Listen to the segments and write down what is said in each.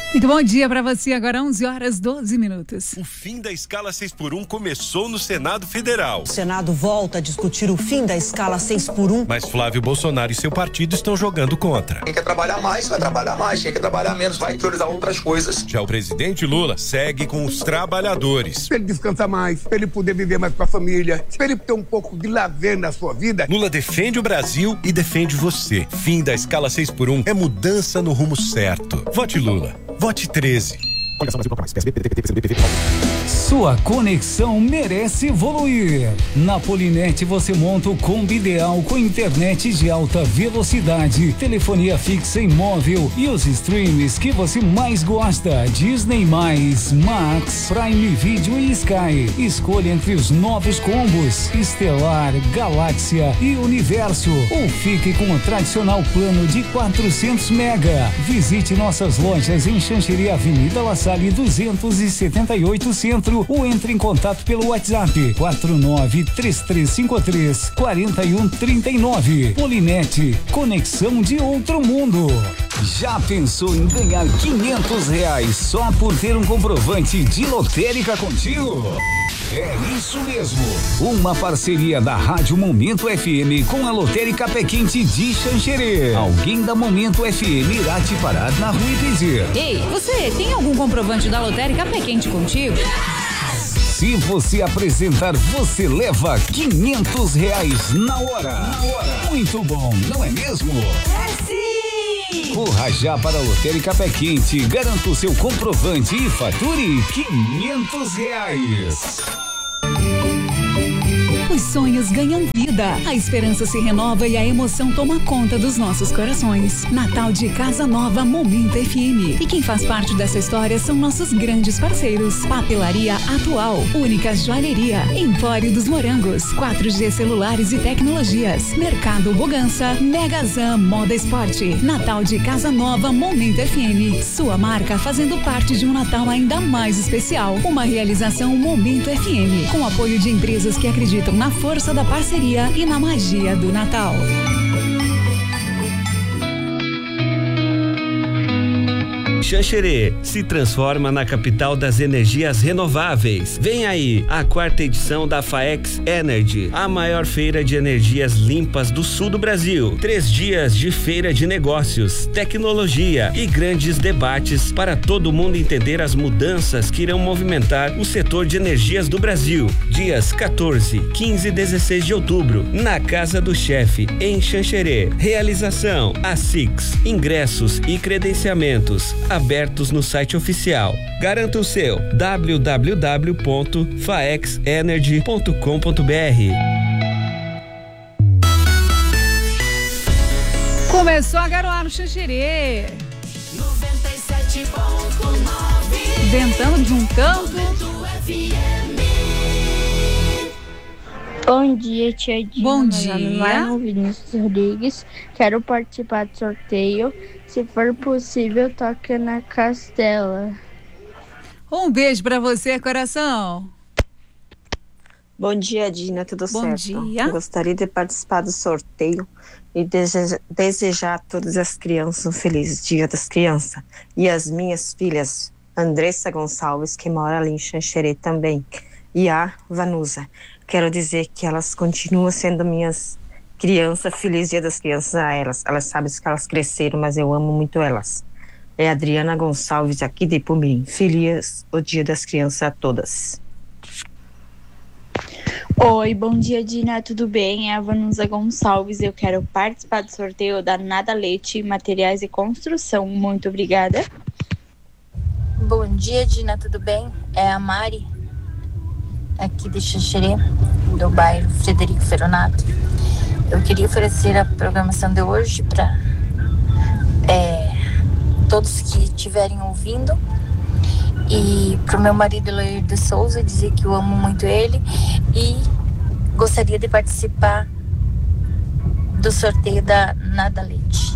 Muito bom dia para você, agora 11 horas 12 minutos. O fim da escala 6x1 começou no Senado Federal. O Senado volta a discutir o fim da escala 6x1. Mas Flávio Bolsonaro e seu partido estão jogando contra. Quem quer trabalhar mais, vai trabalhar mais. Quem quer trabalhar menos, vai priorizar outras coisas. Já o presidente Lula segue com os trabalhadores. Pra ele descansar mais, pra ele poder viver mais com a família, pra ele ter um pouco de lazer na sua vida. Lula defende o Brasil e defende você. Fim da escala 6x1 é mudança no rumo certo. Vote Lula. Vote 13. Sua conexão merece evoluir. Na Polinet você monta o combo ideal com internet de alta velocidade, telefonia fixa e móvel e os streams que você mais gosta: Disney+, Max, Prime Video e Sky. Escolha entre os novos combos Estelar, Galáxia e Universo, ou fique com o tradicional plano de 400 mega. Visite nossas lojas em Xanxerê, Avenida La Salle 278 Centro, ou entre em contato pelo WhatsApp 4933534139. Polinet, conexão de outro mundo. Já pensou em ganhar R$500 só por ter um comprovante de lotérica contigo? É isso mesmo. Uma parceria da Rádio Momento FM com a Lotérica Pé Quente de Xanxerê. Alguém da Momento FM irá te parar na rua e pedir: ei, você tem algum comprovante da Lotérica Pé Quente contigo? Se você apresentar, você leva R$500 na hora. Muito bom, não é mesmo? É sim! Corra já para a Lotérica Pé Quente, garanta o seu comprovante e fature R$500. Os sonhos ganham vida, a esperança se renova e a emoção toma conta dos nossos corações. Natal de Casa Nova Momento FM. E quem faz parte dessa história são nossos grandes parceiros: Papelaria Atual, Única Joalheria, Empório dos Morangos, 4G Celulares e Tecnologias, Mercado Bogança, Megazan Moda Esporte. Natal de Casa Nova Momento FM. Sua marca fazendo parte de um Natal ainda mais especial. Uma realização Momento FM, com apoio de empresas que acreditam na força da parceria e na magia do Natal. Xanxerê se transforma na capital das energias renováveis. Vem aí a 4ª edição da FAEX Energy, a maior feira de energias limpas do sul do Brasil. 3 dias de feira de negócios, tecnologia e grandes debates para todo mundo entender as mudanças que irão movimentar o setor de energias do Brasil. Dias 14, 15 e 16 de outubro, na Casa do Chefe, em Xanxerê. Realização: a Six. Ingressos e credenciamentos abertos no site oficial. Garanta o seu: www.faexenergy.com.br. Começou a garoar no Xanxerê. 97.9. Ventando de um canto. Bom dia, tia Dina. Bom Meu nome é Marlon Vinícius Rodrigues. Quero participar do sorteio. Se for possível, toque na Castela. Um beijo pra você, coração. Bom dia, Dina. Tudo certo? Bom dia. Gostaria de participar do sorteio e desejar a todas as crianças um feliz Dia das Crianças. E as minhas filhas, Andressa Gonçalves, que mora ali em Xanxerê também, e a Vanusa. Quero dizer que elas continuam sendo minhas crianças. Feliz Dia das Crianças a elas. Elas sabem que elas cresceram, mas eu amo muito elas. É Adriana Gonçalves, aqui de Ipumirim. Feliz o Dia das Crianças a todas. Oi, bom dia, Dina. Tudo bem? É a Vanusa Gonçalves. Eu quero participar do sorteio da Nada Leite, Materiais e Construção. Muito obrigada. Bom dia, Dina. Tudo bem? É a Mari, aqui de Xanxerê, do bairro Frederico Feronato. Eu queria oferecer a programação de hoje para todos que estiverem ouvindo, e para o meu marido Eloir de Souza, dizer que eu amo muito ele e gostaria de participar do sorteio da Nada Leite.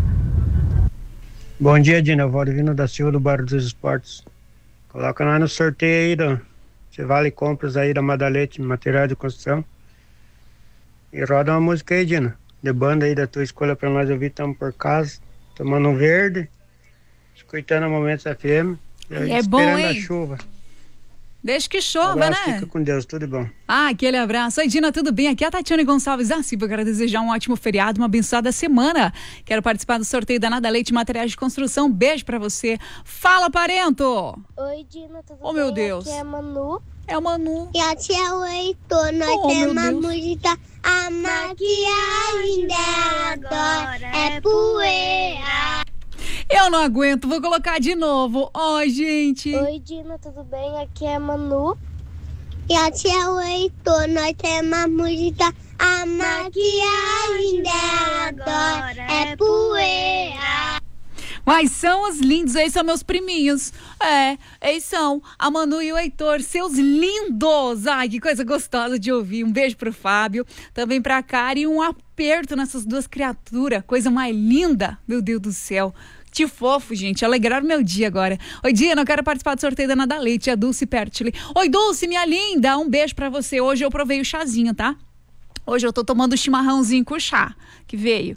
Bom dia, Dina. Valdivino da Silva, do Bairro dos Esportes. Coloca nós no sorteio aí Você vale compras aí da Madalete, material de construção. E roda uma música aí, Dina, de banda aí da tua escolha pra nós ouvir. Tamo por casa, tomando um verde. escutando a Momentos FM. É bom, hein? Esperando a chuva. Deixa que chova, abraço, né? Fica com Deus, tudo bom. Aquele abraço. Oi, Dina, tudo bem? Aqui é a Tatiana Gonçalves da Silva. Quero desejar um ótimo feriado, uma abençoada semana. Quero participar do sorteio da Nada Leite Materiais de Construção. Um beijo pra você. Fala, parento! Oi, Dina, tudo bem? Oh, meu Deus. Aqui é a Manu. É o Manu. E a tia Heitor, nós temos uma música. A maquiagem dela agora é poeira. Eu não aguento, vou colocar de novo. Gente. Oi, Dina, tudo bem? Aqui é a Manu. E a tia Heitor, nós temos uma música. A maquiagem dela agora é poeira. Mas são os lindos, eles são meus priminhos. Eles são a Manu e o Heitor, seus lindos. Ai, que coisa gostosa de ouvir. Um beijo pro Fábio, também pra Kari e um aperto nessas duas criaturas. Coisa mais linda, meu Deus do céu. Que fofo, gente. Alegraram meu dia agora. Oi, Diana, eu quero participar do sorteio da Nada Leite, a Dulce Pertile. Oi, Dulce, minha linda. Um beijo pra você. Hoje eu provei o chazinho, tá? Hoje eu tô tomando chimarrãozinho com chá, que veio.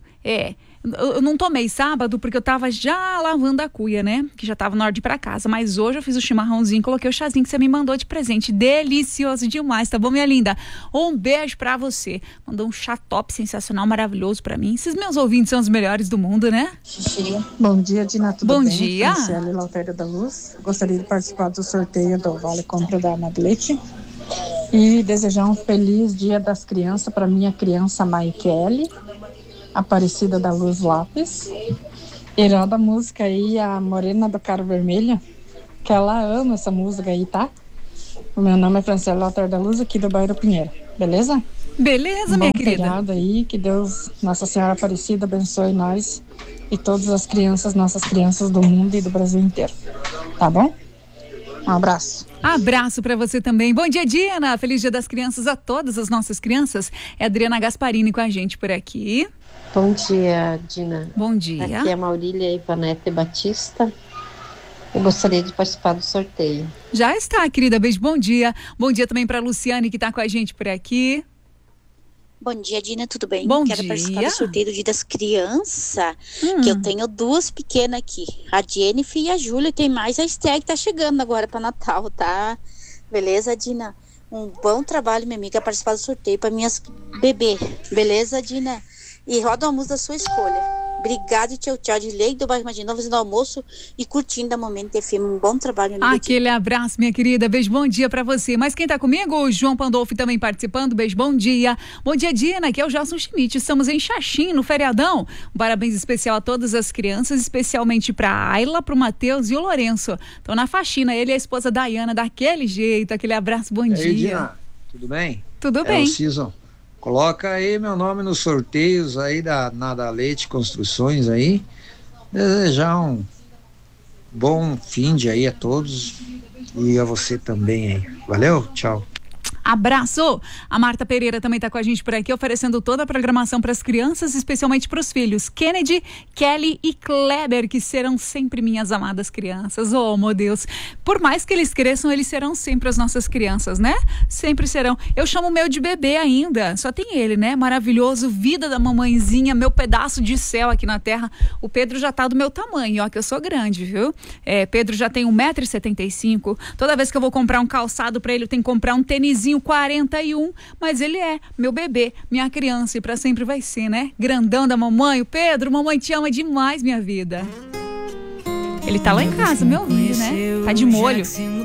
Eu não tomei sábado porque eu tava já lavando a cuia, né? Que já tava na hora de ir pra casa. Mas hoje eu fiz o chimarrãozinho, coloquei o chazinho que você me mandou de presente. Delicioso demais, tá bom, minha linda? Um beijo pra você. Mandou um chá top, sensacional, maravilhoso pra mim. Esses meus ouvintes são os melhores do mundo, né? Bom dia, Dina, tudo bem? Bom dia. Franciele Lautério da Luz. Gostaria de participar do sorteio do Vale Compra da Nada Leite. E desejar um feliz Dia das Crianças para minha criança Maikele, Aparecida da Luz Lápis. E roda a música aí, a Morena do Caro Vermelho, que ela ama essa música aí, tá? O meu nome é Franciele Lautério da Luz, aqui do bairro Pinheiro, beleza? Beleza, minha querida. Feriado aí, que Deus, Nossa Senhora Aparecida, abençoe nós e todas as crianças, nossas crianças do mundo e do Brasil inteiro, tá bom? Um abraço. Abraço pra você também. Bom dia, Diana. Feliz Dia das Crianças a todas as nossas crianças. É a Adriana Gasparini com a gente por aqui. Bom dia, Dina. Bom dia. Aqui é a Maurília Ivanete Batista. Eu gostaria de participar do sorteio. Já está, querida. Beijo, bom dia. Bom dia também pra Luciane, que tá com a gente por aqui. Bom dia, Dina, tudo bem? Bom Quero dia. participar do sorteio do Dia das Crianças, que eu tenho duas pequenas aqui, a Jennifer e a Júlia. Tem mais a Esther que tá chegando agora para Natal, tá? Beleza, Dina? Um bom trabalho, minha amiga, participar do sorteio para minhas bebê. Beleza, Dina? E roda uma música da sua escolha. Obrigada e tchau, tchau. De Lei do Bairro Imagina, fazendo almoço e curtindo a Momento FM. Um bom trabalho, minha amiga. Aquele abraço, minha querida. Beijo, bom dia pra você. Mas quem tá comigo? O João Pandolfi também participando. Beijo, bom dia. Bom dia, Dina. Aqui é o Gelson Schmidt. Estamos em Xaxim, no feriadão. Um parabéns especial a todas as crianças, especialmente pra Ayla, pro Matheus e o Lourenço. Estão na faxina. Ele e a esposa Dayana, daquele jeito. Aquele abraço, bom dia. Ei, Dina, tudo bem? Tudo bem. É o Cison. Coloca aí meu nome nos sorteios aí da Nada Leite Construções aí. Desejar um bom fim de aí a todos e a você também aí. Valeu, tchau. Abraço! A Marta Pereira também está com a gente por aqui, oferecendo toda a programação para as crianças, especialmente para os filhos Kennedy, Kelly e Kleber, que serão sempre minhas amadas crianças. Oh, meu Deus! Por mais que eles cresçam, eles serão sempre as nossas crianças, né? Sempre serão. Eu chamo o meu de bebê ainda, só tem ele, né? Maravilhoso, vida da mamãezinha, meu pedaço de céu aqui na terra. O Pedro já tá do meu tamanho, ó, que eu sou grande, viu? Pedro já tem 1,75 m. Toda vez que eu vou comprar um calçado para ele, eu tenho que comprar um tênisinho 41, mas ele é meu bebê, minha criança, e pra sempre vai ser, né? Grandão da mamãe. O Pedro, mamãe te ama demais, minha vida. Ele tá lá em casa, me ouvindo, né? Tá de molho.